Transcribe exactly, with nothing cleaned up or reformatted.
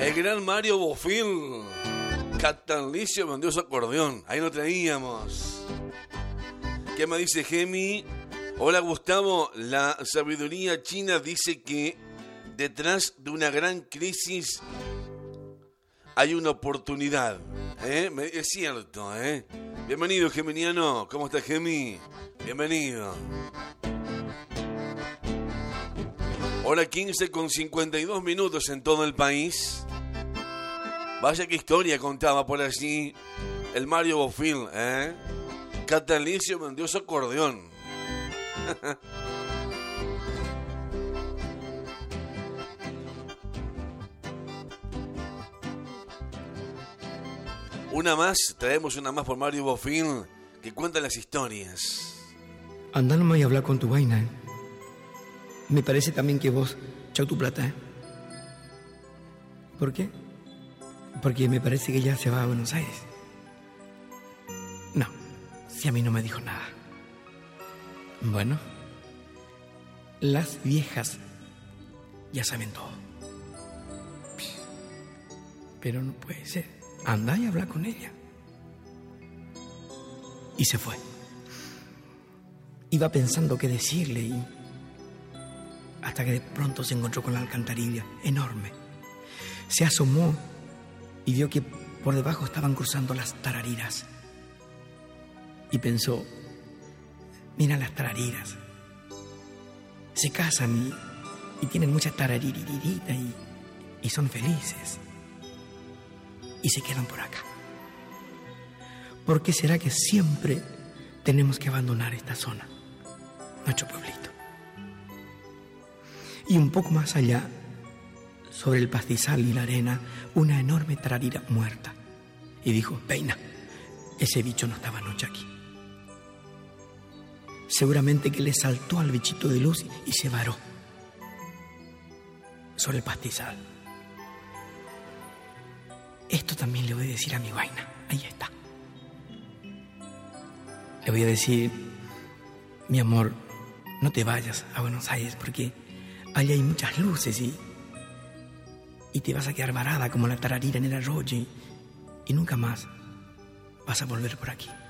El gran Mario Bofill. Catalicio vendió su acordeón. Ahí lo traíamos. ¿Qué me dice Gemi? Hola Gustavo, la sabiduría china dice que detrás de una gran crisis hay una oportunidad. ¿Eh? Es cierto, ¿eh? Bienvenido, Geminiano. ¿Cómo está, Gemi? Bienvenido. Hora quince con cincuenta y dos minutos en todo el país. Vaya qué historia contaba por allí el Mario Bofill, ¿eh? Catalicio vendió su acordeón. Una más, traemos una más por Mario Bofill que cuenta las historias. Anda nomás y habla con tu vaina, ¿eh? Me parece también que vos, chau tu plata, ¿eh? ¿Por qué? Porque me parece que ella se va a Buenos Aires. No, si a mí no me dijo nada. Bueno, las viejas ya saben todo. Pero no puede ser. Anda y habla con ella. Y se fue. Iba pensando qué decirle y... hasta que de pronto se encontró con la alcantarilla enorme. Se asomó y vio que por debajo estaban cruzando las tarariras. Y pensó, mira las tarariras. Se casan y, y tienen muchas taraririritas y, y son felices. Y se quedan por acá. ¿Por qué será que siempre tenemos que abandonar esta zona, nuestro pueblito? Y un poco más allá, sobre el pastizal y la arena, una enorme tararira muerta. Y dijo, Peina, ese bicho no estaba anoche aquí. Seguramente que le saltó al bichito de luz y se varó sobre el pastizal. Esto también le voy a decir a mi vaina. Ahí está. Le voy a decir, mi amor, no te vayas a Buenos Aires porque allá hay muchas luces y, y te vas a quedar varada como la tararira en el arroyo y, y nunca más vas a volver por aquí.